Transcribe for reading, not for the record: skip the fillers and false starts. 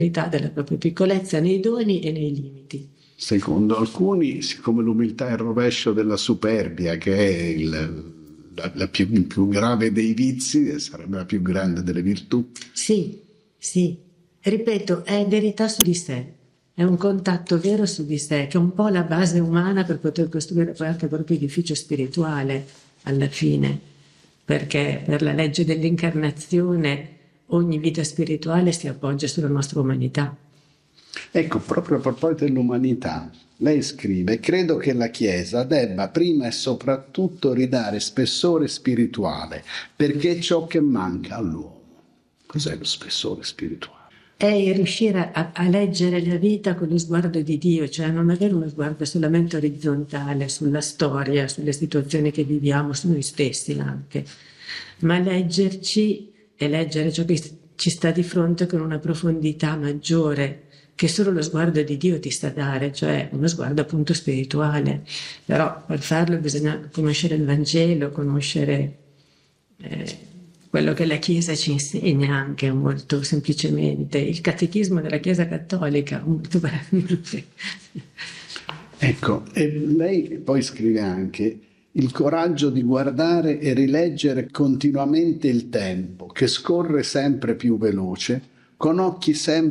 della propria piccolezza nei doni e nei limiti. Secondo alcuni, siccome l'umiltà è il rovescio della superbia, che è il più grave dei vizi, sarebbe la più grande delle virtù. Sì, sì. Ripeto, è verità su di sé, è un contatto vero su di sé, che è un po' la base umana per poter costruire poi anche il proprio edificio spirituale alla fine, perché per la legge dell'incarnazione ogni vita spirituale si appoggia sulla nostra umanità. Ecco, proprio a proposito dell'umanità, lei scrive: credo che la Chiesa debba prima e soprattutto ridare spessore spirituale, perché è ciò che manca all'uomo. Cos'è lo spessore spirituale? È riuscire a leggere la vita con lo sguardo di Dio, cioè non avere uno sguardo solamente orizzontale sulla storia, sulle situazioni che viviamo, su noi stessi anche, ma leggerci e leggere ciò che ci sta di fronte con una profondità maggiore che solo lo sguardo di Dio ti sta a dare, cioè uno sguardo appunto spirituale. Però per farlo bisogna conoscere il Vangelo, conoscere quello che la Chiesa ci insegna anche molto semplicemente, il catechismo della Chiesa Cattolica, molto brevemente. Ecco, e lei poi scrive anche: il coraggio di guardare e rileggere continuamente il tempo, che scorre sempre più veloce, con occhi sempre